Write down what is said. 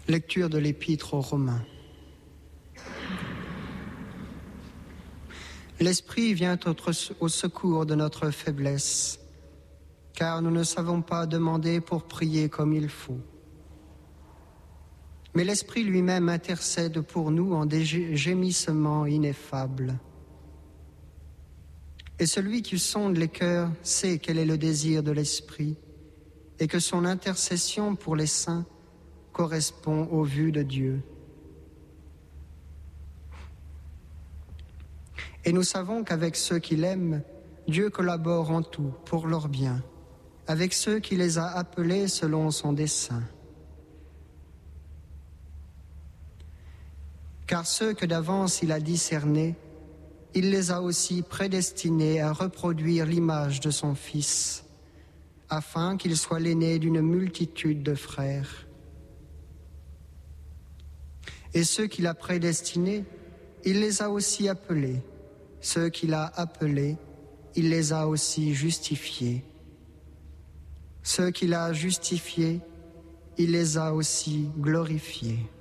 Lecture de l'Épître aux Romains. L'Esprit vient au secours de notre faiblesse, car nous ne savons pas demander pour prier comme il faut. Mais l'Esprit lui-même intercède pour nous en des gémissements ineffables. Et celui qui sonde les cœurs sait quel est le désir de l'Esprit, et que son intercession pour les saints correspond aux vues de Dieu. Et nous savons qu'avec ceux qui l'aiment, Dieu collabore en tout pour leur bien, avec ceux qui les a appelés selon son dessein. Car ceux que d'avance il a discernés, il les a aussi prédestinés à reproduire l'image de son Fils, afin qu'il soit l'aîné d'une multitude de frères. Et ceux qu'il a prédestinés, il les a aussi appelés. Ceux qu'il a appelés, il les a aussi justifiés. Ceux qu'il a justifiés, il les a aussi glorifiés.